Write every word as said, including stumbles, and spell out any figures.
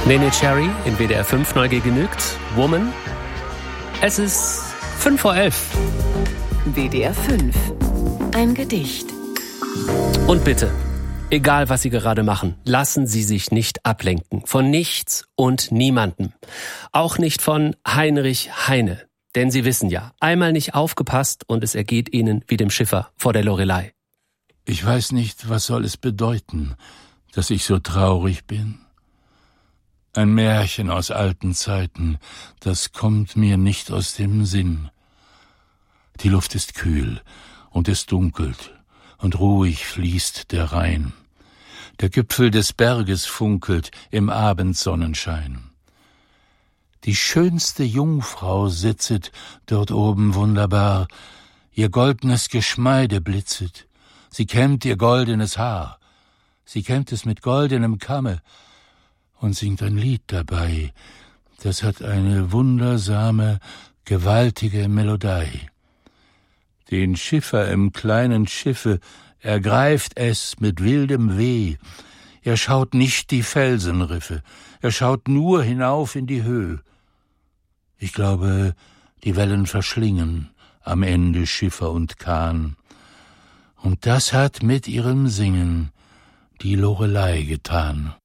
Neneh Cherry in W D R fünf, Neugier genügt. Woman. Es ist fünf vor elf. W D R fünf. Ein Gedicht. Und bitte, egal was Sie gerade machen, lassen Sie sich nicht ablenken. Von nichts und niemandem. Auch nicht von Heinrich Heine. Denn Sie wissen ja, einmal nicht aufgepasst und es ergeht Ihnen wie dem Schiffer vor der Loreley. Ich weiß nicht, was soll es bedeuten, dass ich so traurig bin? Ein Märchen aus alten Zeiten, das kommt mir nicht aus dem Sinn. Die Luft ist kühl und es dunkelt und ruhig fließt der Rhein. Der Gipfel des Berges funkelt im Abendsonnenschein. Die schönste Jungfrau sitzet dort oben wunderbar, ihr goldnes Geschmeide blitzet, sie kämmt ihr goldenes Haar, sie kämmt es mit goldenem Kamme und singt ein Lied dabei, das hat eine wundersame, gewaltige Melodie. Den Schiffer im kleinen Schiffe ergreift es mit wildem Weh, er schaut nicht die Felsenriffe, er schaut nur hinauf in die Höh. Ich glaube, die Wellen verschlingen am Ende Schiffer und Kahn. Und das hat mit ihrem Singen die Loreley getan.